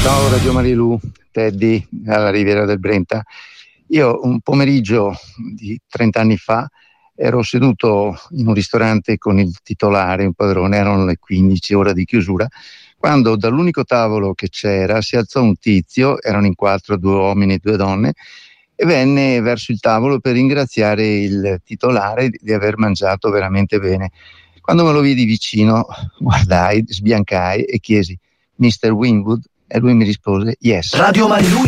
Ciao Radio Marilu, Teddy alla Riviera del Brenta. Io un pomeriggio di 30 anni fa ero seduto in un ristorante con il titolare, un padrone, erano le 15, ora di chiusura, quando dall'unico tavolo che c'era si alzò un tizio, erano in 4, 2 uomini e 2 donne, e venne verso il tavolo per ringraziare il titolare di aver mangiato veramente bene. Quando me lo vidi vicino, guardai, sbiancai e chiesi: Mr. Winwood? E lui mi rispose: yes. Radio Marilu